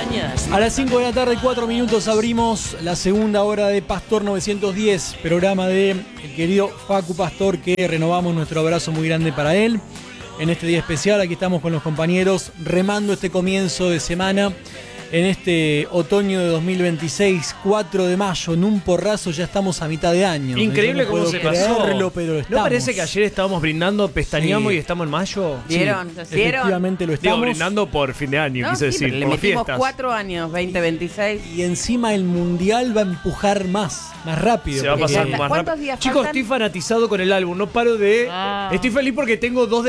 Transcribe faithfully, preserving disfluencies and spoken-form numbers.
montañas. A las cinco de la tarde, cuatro minutos, abrimos la segunda hora de Pastor novecientos diez, programa de el querido Facu Pastor, que renovamos nuestro abrazo muy grande para él. En este día especial, aquí estamos con los compañeros remando este comienzo de semana. En este otoño de dos mil veintiséis, cuatro de mayo, en un porrazo ya estamos a mitad de año. Increíble no cómo puedo se creerlo, pasó. pero ¿No estamos. parece que ayer estábamos brindando, pestañeamos Sí. y estamos en mayo? ¿Vieron? Sí, ¿Vieron? efectivamente lo Digo, estamos. brindando por fin de año, No, quise sí, decir, pero le por metimos fiestas. cuatro años, veinte veintiséis. Y encima el mundial va a empujar más, más rápido. Se va a porque- pasar Falta- más ¿cuántos rápido. días Chicos, faltan? estoy fanatizado con el álbum, no paro de... Ah. Estoy feliz porque tengo dos